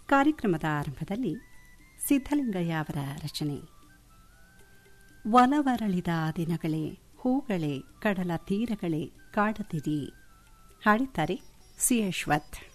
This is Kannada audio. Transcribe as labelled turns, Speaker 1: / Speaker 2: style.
Speaker 1: ಕಾರ್ಯಕ್ರಮದ ಆರಂಭದಲ್ಲಿ ಸಿದ್ದಲಿಂಗಯ್ಯ ಅವರ ರಚನೆ. ಒಲವರಳಿದ ದಿನಗಳೇ, ಹೂಗಳೇ, ಕಡಲ ತೀರಗಳೇ ಕಾಡದಿರಿ. ಹಾಡಿದ್ದಾರೆ ಸಿ. ಅಶ್ವಥ್.